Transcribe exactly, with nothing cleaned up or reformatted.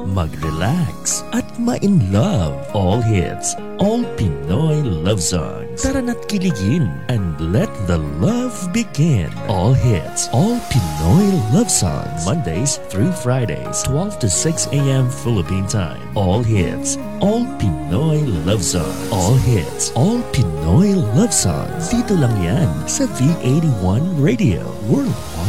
mag-relax at ma-in-love. All hits, all Pinoy love songs. Tara na't kiligin and let the love begin. All hits, all Pinoy love songs. Mondays through Fridays, twelve to six a.m. Philippine time. All hits, all Pinoy love songs. All hits, all Pinoy love songs. Dito lang yan sa V eighty-one Radio Worldwide.